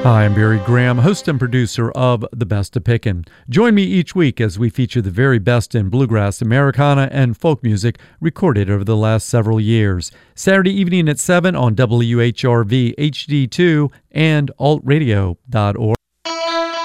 Hi, I'm Barry Graham, host and producer of The Best of Pickin'. Join me each week as we feature the very best in bluegrass, Americana, and folk music recorded over the last several years. Saturday evening at 7 on WHRV HD2 and altradio.org.